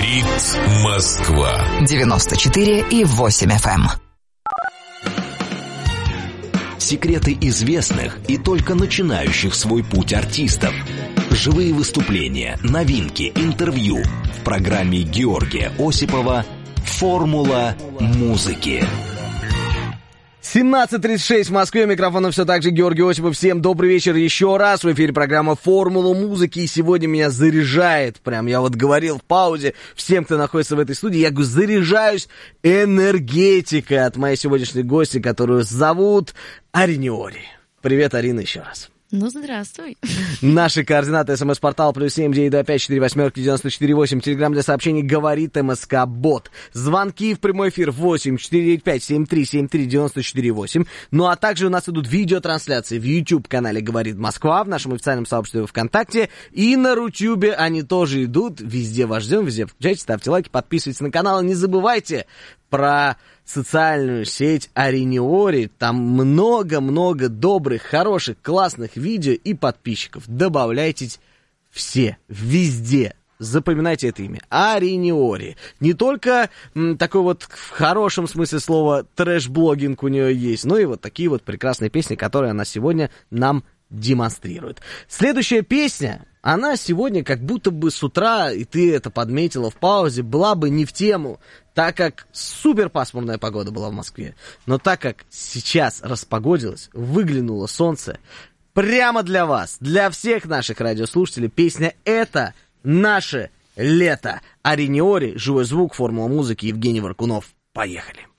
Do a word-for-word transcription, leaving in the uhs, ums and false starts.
Говорит Москва. девяносто четыре и восемь эф эм. Секреты известных и только начинающих свой путь артистов. Живые выступления, новинки, интервью. В программе Георгия Осипова «Формула музыки». семнадцать тридцать шесть в Москве, микрофоном все так же Георгий Осипов. Всем добрый вечер еще раз. В эфире программа «Формула музыки». И сегодня меня заряжает, прям я вот говорил в паузе всем, кто находится в этой студии, я говорю, заряжаюсь энергетикой от моей сегодняшней гости, которую зовут Арина Ори. Привет, Арина, еще раз. Ну, здравствуй. Наши координаты: смс-портал плюс семь девять два пять четыре восьмерки девяносто четыре восемь. Телеграм для сообщений «Говорит МСК Бот». Звонки в прямой эфир восемь четыре девять пять семь три семь три девяносто четыре восемь. Ну а также у нас идут видеотрансляции в YouTube-канале «Говорит Москва», в нашем официальном сообществе ВКонтакте и на Рутюбе они тоже идут. Везде вас ждем, везде включайте, ставьте лайки, подписывайтесь на канал. Не забывайте про социальную сеть Арины Ори. Там много-много добрых, хороших, классных видео и подписчиков. Добавляйтесь все, везде. Запоминайте это имя. Арина Ори. Не только м, такой вот в хорошем смысле слова трэш-блогинг у нее есть, но и вот такие вот прекрасные песни, которые она сегодня нам демонстрирует. Следующая песня, она сегодня как будто бы с утра, и ты это подметила в паузе, была бы не в тему, так как супер пасмурная погода была в Москве. Но так как сейчас распогодилось, выглянуло солнце, прямо для вас, для всех наших радиослушателей, песня «Это наше лето». Арина Ори, живой звук, формула музыки, Евгений Варкунов. Поехали.